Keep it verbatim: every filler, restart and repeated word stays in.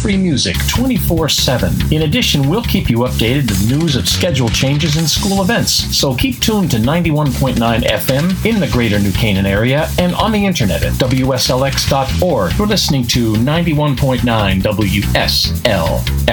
free music twenty-four seven. In addition, we'll keep you updated with news of schedule changes and school events. So keep tuned to ninety-one point nine F M in the greater New Canaan area and on the internet at W S L X dot org. You're listening to ninety-one point nine W S L X.